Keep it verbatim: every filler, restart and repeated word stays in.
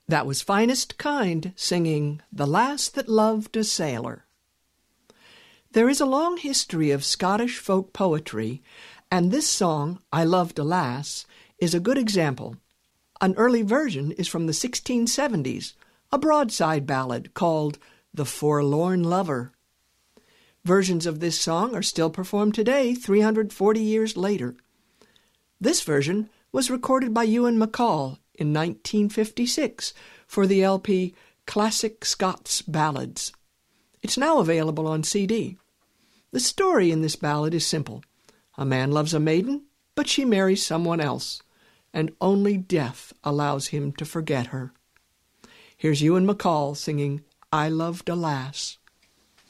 That was Finest Kind singing The Lass That Loved a Sailor. There is a long history of Scottish folk poetry, and this song, I Loved a Lass, is a good example. An early version is from the sixteen seventies, a broadside ballad called The Forlorn Lover. Versions of this song are still performed today, three hundred forty years later. This version was recorded by Ewan MacColl in nineteen fifty-six for the L P Classic Scots Ballads. It's now available on C D. The story in this ballad is simple. A man loves a maiden, but she marries someone else, and only death allows him to forget her. Here's Ewan MacColl singing I Loved a Lass.